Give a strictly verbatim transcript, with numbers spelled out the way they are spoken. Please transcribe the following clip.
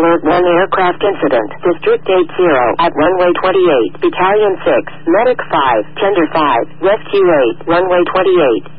Alert one aircraft incident. District eight zero at runway twenty-eight. Battalion six. Medic five. Tender five. Rescue eight. Runway twenty-eight.